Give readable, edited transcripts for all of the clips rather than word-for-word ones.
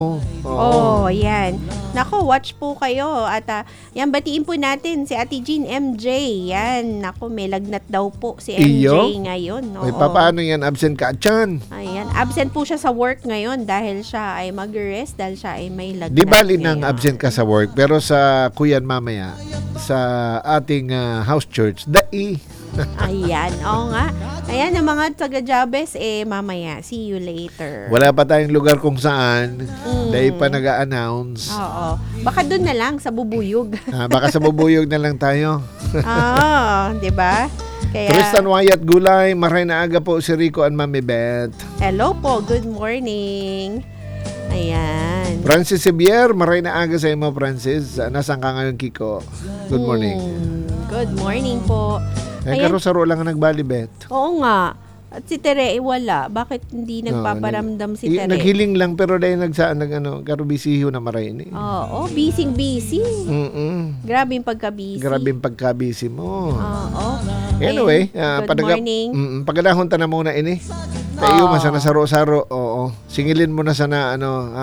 Oo. Yan. Nako, watch po kayo. At yan, batiin po natin si Ate Jean MJ. Yan. Nako, may lagnat daw po si MJ Iyo? ngayon. Ay, paano yan? Absent ka dyan? Ayan. Absent po siya sa work ngayon dahil siya ay mag-rest, dahil siya ay may lagnat. Di bali nang ngayon. absent ka sa work, pero sa kuyan mamaya, sa ating house church, dai. Ayan. Oo nga. Ayan, ang mga taga-Jabes, mamaya. See you later. Wala pa tayong lugar kung saan, dahil pa nag-a-announce. Oo. Baka doon na lang, sa Bubuyog. Baka sa bubuyog na lang tayo. Di ba? Kaya, Tristan Wyatt Gulay, maray na aga po si Rico and Mami Beth. hello po. Good morning. Ayan. Francis Sevier, maray na aga sa imo, Francis. Nasaan ka ngayon, Kiko? Good morning. Good morning po. Ayan. Karo-saro lang ang nagbali, Beth. Oo nga. At si Tere, wala. Bakit hindi nagpaparamdam si Tere? Naghiling lang, pero dahil karubisiho na maray ni. Oo, busy. Grabe yung pagka-busy. Grabe yung pagka-busy mo. Oo. Anyway, good morning. Pagadahon ta na muna ini. Tayo masana saro-saro. Oo. Singilin mo na sana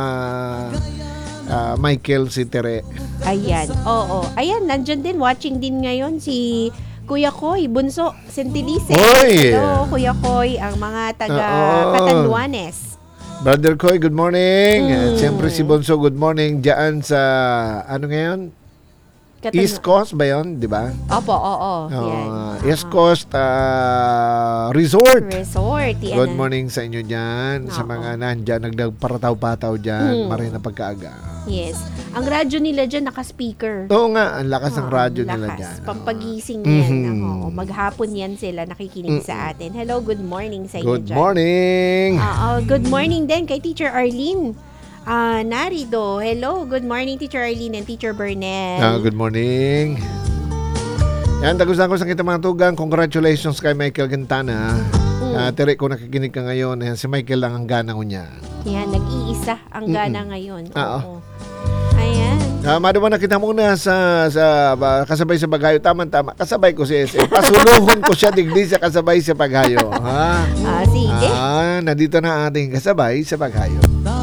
Michael si Tere. Ayan. Oo. Ayan, nandyan din. Watching din ngayon si Kuya Koy, Bunso, Sentilice. Hoy! Hello, Kuya Koy, ang mga taga Catanduanes. Brother Koy, good morning. At siyempre si Bonso, good morning. Diyan sa, ngayon? East Coast ba yun, di ba? Opo, oo. Yan. East Coast Resort. Yan. Good morning sa inyo dyan. Sa mga nandyan, nagparataw-pataw dyan. Maray na pagkaaga. Yes. Ang radyo nila dyan, naka-speaker. Oo nga, ang lakas ng radyo nila dyan. Pampagising yan. Maghapon yan sila nakikinig sa atin. Hello, good morning sa inyo Good dyan. morning. Good morning din kay Teacher Arlene. Narido. Hello, good morning Teacher Arlene and Teacher Bernel. Good morning. Yan, tagos-tagos ang kita mga tugang. Congratulations kay Michael Gintana. Tere, kung nakikinig ka ngayon, si Michael lang ang gana ko niya. Yan, nag-iisa ang gana ngayon. Oo. Ayan. Maduman na kita muna sa kasabay sa Paghayo. Tama-tama. Kasabay ko si SM. Pasuluhon ko siya digdi sa kasabay sa Paghayo. Sige. Nandito na ating kasabay sa Paghayo.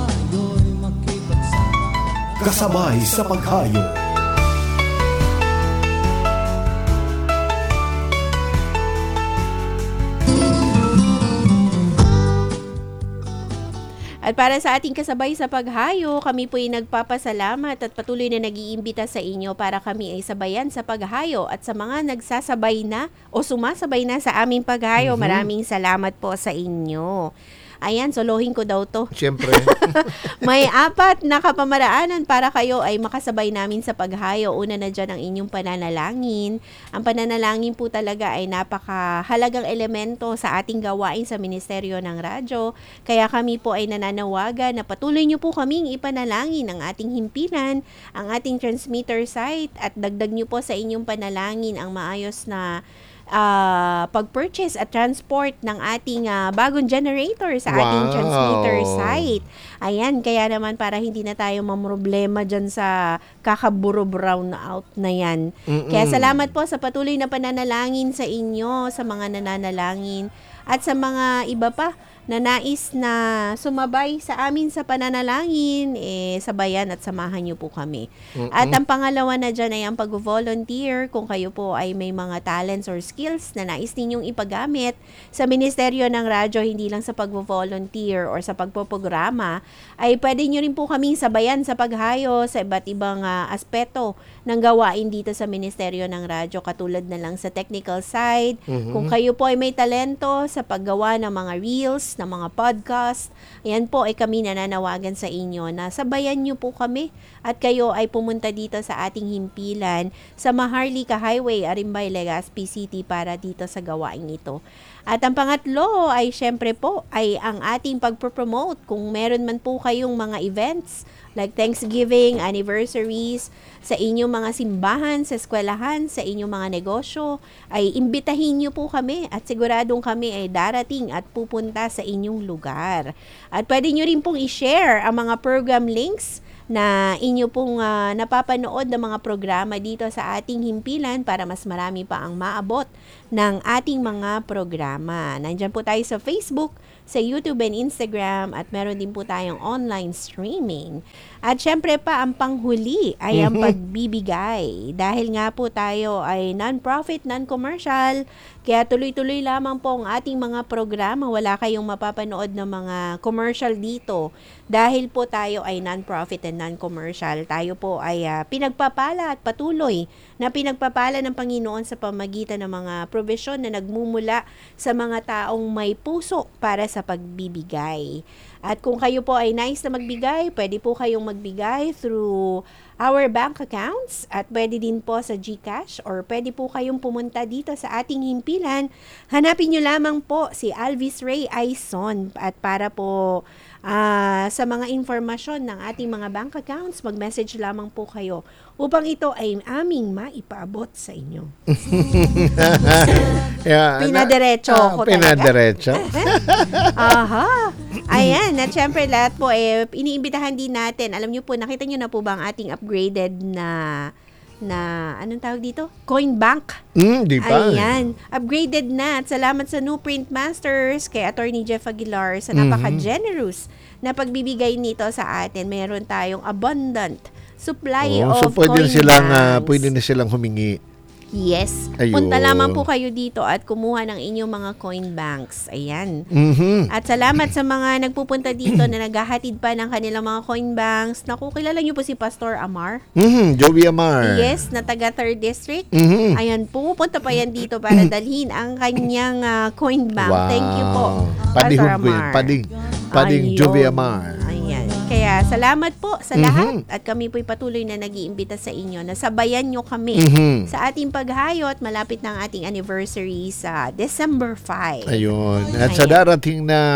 Kasabay sa Paghayo. At para sa ating kasabay sa Paghayo, kami po ay nagpapasalamat at patuloy na nag-iimbita sa inyo para kami ay sabayan sa Paghayo. At sa mga nagsasabay na o sumasabay na sa aming Paghayo, maraming salamat po sa inyo. Ayan, solohin ko daw to. Siyempre. May 4 na kapamaraanan para kayo ay makasabay namin sa Paghayo. Una na dyan ang inyong pananalangin. Ang pananalangin po talaga ay napakahalagang elemento sa ating gawain sa Ministeryo ng Radyo. Kaya kami po ay nananawagan na patuloy nyo po kaming ipanalangin ang ating himpilan, ang ating transmitter site, at dagdag nyo po sa inyong panalangin ang maayos na pag-purchase at transport ng ating bagong generator sa ating transmitter site. Ayan, kaya naman para hindi na tayo mamroblema dyan sa kakaburo brown out na yan. Kaya salamat po sa patuloy na pananalangin sa inyo, sa mga nananalangin, at sa mga iba pa na nais na sumabay sa amin sa pananalangin, sabayan at samahan niyo po kami. At ang pangalawa na dyan ay ang pag-volunteer. Kung kayo po ay may mga talents or skills na nais ninyong ipagamit sa Ministeryo ng Radyo, hindi lang sa pag-volunteer or sa pagpoprograma, ay pwede nyo rin po kaming sabayan sa Paghayo sa iba't ibang aspeto ng gawain dito sa Ministeryo ng Radyo, katulad na lang sa technical side. Kung kayo po ay may talento sa paggawa ng mga reels, ng mga podcast, ayan po ay kami nananawagan sa inyo na sabayan nyo po kami at kayo ay pumunta dito sa ating himpilan sa Maharlika Highway, Arimbay, Legazpi City para dito sa gawain ito. At ang pangatlo ay syempre po ay ang ating pagpropromote. Kung meron man po kayong mga events like Thanksgiving, anniversaries, sa inyong mga simbahan, sa eskwelahan, sa inyong mga negosyo, ay imbitahin nyo po kami at siguradong kami ay darating at pupunta sa inyong lugar. At pwede nyo rin pong i-share ang mga program links na inyo pong napapanood ng mga programa dito sa ating himpilan para mas marami pa ang maabot ng ating mga programa. Nandyan po tayo sa Facebook, sa YouTube and Instagram at meron din po tayong online streaming. At syempre pa, ang panghuli ay ang pagbibigay. Dahil nga po tayo ay non-profit, non-commercial, kaya tuloy-tuloy lamang po ang ating mga programa. Wala kayong mapapanood ng mga commercial dito. Dahil po tayo ay non-profit and non-commercial, tayo po ay pinagpapala at patuloy na pinagpapala ng Panginoon sa pamagitan ng mga provision na nagmumula sa mga taong may puso para sa pagbibigay. At kung kayo po ay nais na magbigay, pwede po kayong magbigay through our bank accounts at pwede din po sa GCash or pwede po kayong pumunta dito sa ating himpilan. Hanapin nyo lamang po si Alvis Ray Aison at para po sa mga informasyon ng ating mga bank accounts, mag-message lamang po kayo upang ito ay aming maipaabot sa inyo. Pinadiretso ko talaga. Pinadiretso. Aha. Ayan, at syempre lahat po iniimbitahan din natin. Alam niyo po, nakita niyo na po ba ang ating upgraded na anong tawag dito? Coin bank. Di pa. Ayan, upgraded na. At salamat sa New Print Masters kay Attorney Jeff Aguilar sa napaka-generous na pagbibigay nito sa atin. Meron tayong abundant supply of so pwede coin na silang humingi. Yes. Ayun. Punta lamang po kayo dito at kumuha ng inyong mga coin banks. Ayan. At salamat sa mga nagpupunta dito na naghahatid pa ng kanilang mga coin banks. Naku, kilala niyo po si Pastor Amar? Joey Amar. Yes, na taga 3rd District. Ayan, pupunta pa yan dito para dalhin ang kanyang coin bank. Wow. Thank you po, Padihon Pastor ko yan. Amar. Pading Ayun. Joey Amar. Ayan. Kaya salamat po sa lahat at kami po'y patuloy na nag-iimbita sa inyo na sabayan nyo kami sa ating paghayot. Malapit na ang ating anniversary sa December 5. Ayun. At sa darating na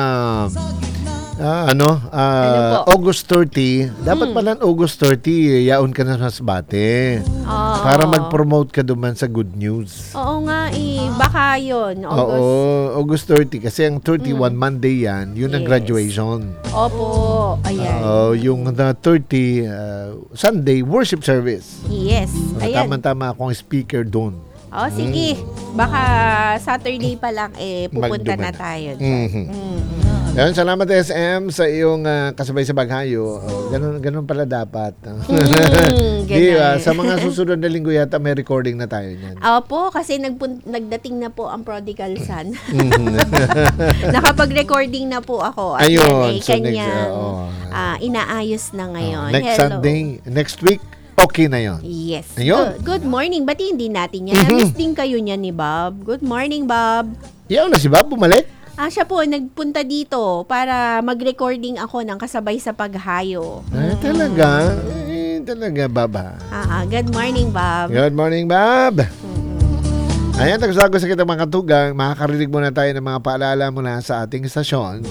August 30, dapat pala August 30, yaon ka na sa Masbate. Para mag-promote ka duman sa good news. Oo nga baka yun. August 30 kasi ang 31 Monday yan, yun ang Yes. graduation. Opo, ayan. Yung 30 Sunday worship service. Yes, ayan. Tama-tama akong speaker doon. Sige. Baka Saturday pa lang pupunta na tayo dyan. Yan, salamat SM sa iyong kasabay sa Baghayo. Ganun pala dapat. Diba? Sa mga susunod na linggo yata may recording na tayo niyan. Opo, kasi nagdating na po ang prodigal son. Nakapag-recording na po ako. At Ayun. kanyang inaayos na ngayon. Next Hello. Sunday, next week, okay na yon. Yes. Ayun. Good morning. Batiin din natin yan. Na-miss din kayo niya ni Bob. Good morning, Bob. Yaw na si Bob, bumalik. Siya po, nagpunta dito para mag-recording ako ng kasabay sa paghayo. Talaga? Talaga, Bob. Good morning, Bob. Good morning, Bob. Ayan, tagsago sa kita mga katugang. Makakarinig muna tayo ng mga paalala mula sa ating istasyon.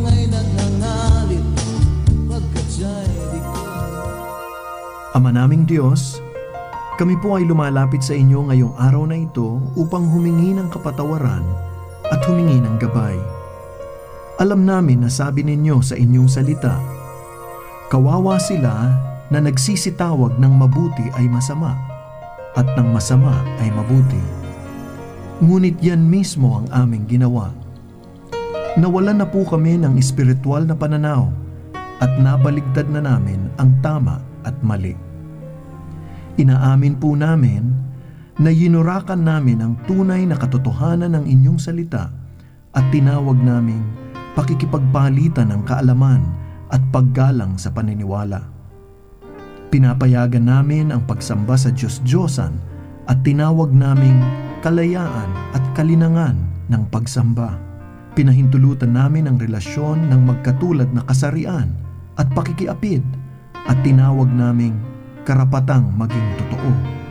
Ama naming Diyos, kami po ay lumalapit sa inyo ngayong araw na ito upang humingi ng kapatawaran at humingi ng gabay. Alam namin na sabi ninyo sa inyong salita, kawawa sila na nagsisitawag ng mabuti ay masama at ng masama ay mabuti. Ngunit yan mismo ang aming ginawa. Nawalan na po kami ng espiritual na pananaw at nabaligtad na namin ang tama at mali. Inaamin po namin na yinurakan namin ang tunay na katotohanan ng inyong salita at tinawag naming pakikipagpalitan ng kaalaman at paggalang sa paniniwala. Pinapayagan namin ang pagsamba sa Diyos-Diyosan at tinawag naming kalayaan at kalinangan ng pagsamba. Pinahintulutan namin ang relasyon ng magkatulad na kasarian at pakikiapid at tinawag naming karapatang maging totoo.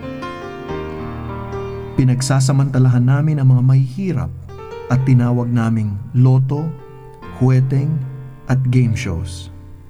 Pinagsasamantalahan namin ang mga mahihirap at tinawag naming loto, huweteng at game shows.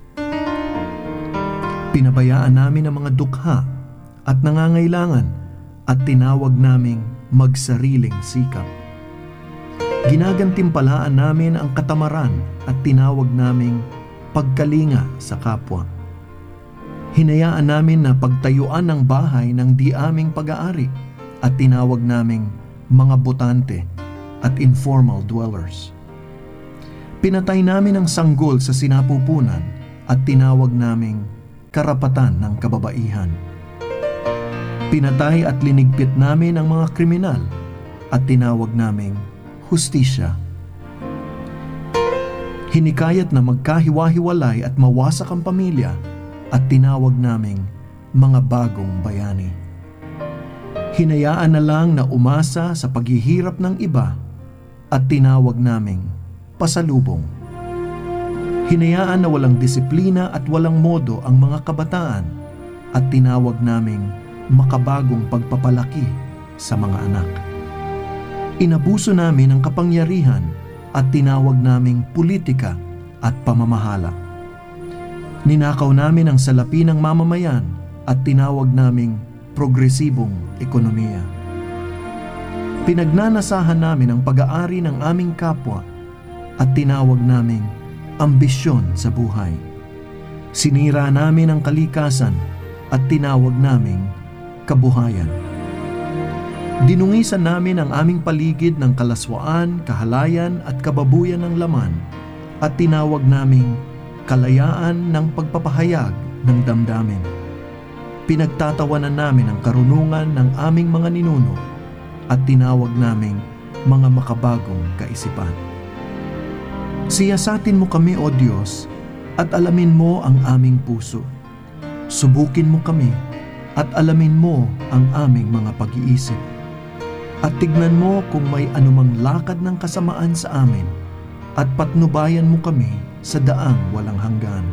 Pinabayaan namin ang mga dukha at nangangailangan at tinawag naming magsariling sikap. Ginagantimpalaan namin ang katamaran at tinawag naming pagkalinga sa kapwa. Hinayaan namin na pagtayuan ng bahay ng di aming pag-aari at tinawag naming mga botante at informal dwellers. Pinatay namin ang sanggol sa sinapupunan at tinawag naming karapatan ng kababaihan. Pinatay at linigpit namin ang mga kriminal at tinawag naming hustisya. Hinikayat na magkahiwa-hiwalay at mawasak ang pamilya at tinawag naming mga bagong bayani. Hinayaan na lang na umasa sa paghihirap ng iba at tinawag naming pasalubong. Hinayaan na walang disiplina at walang modo ang mga kabataan at tinawag naming makabagong pagpapalaki sa mga anak. Inabuso namin ang kapangyarihan at tinawag naming politika at pamamahala. Ninakaw namin ang salapi ng mamamayan at tinawag naming progresibong ekonomiya. Pinagnanasahan namin ang pag-aari ng aming kapwa at tinawag naming ambisyon sa buhay. Sinira namin ang kalikasan at tinawag naming kabuhayan. Dinungisan namin ang aming paligid ng kalaswaan, kahalayan at kababuyan ng laman at tinawag naming kalayaan ng pagpapahayag ng damdamin. Pinagtatawanan namin ang karunungan ng aming mga ninuno at tinawag naming mga makabagong kaisipan. Siyasatin mo kami, O Diyos, at alamin mo ang aming puso. Subukin mo kami at alamin mo ang aming mga pag-iisip. At tignan mo kung may anumang lakad ng kasamaan sa amin at patnubayan mo kami sa daang walang hanggan.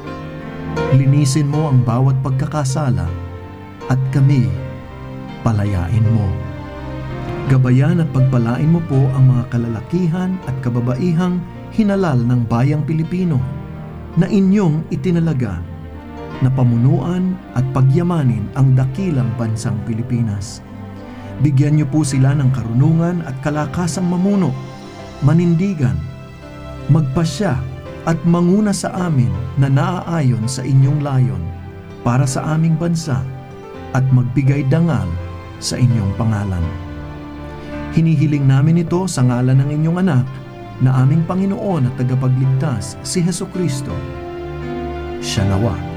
Linisin mo ang bawat pagkakasala at kami palayain mo. Gabayan at pagpalain mo po ang mga kalalakihan at kababaihang hinalal ng bayang Pilipino na inyong itinalaga na pamunuan at pagyamanin ang dakilang bansang Pilipinas. Bigyan niyo po sila ng karunungan at kalakasang mamuno, manindigan, magpasya at manguna sa amin na naaayon sa inyong layon para sa aming bansa at magbigay dangal sa inyong pangalan. Hinihiling namin ito sa ngalan ng inyong anak na aming Panginoon at tagapagligtas si Hesukristo. Siya nawa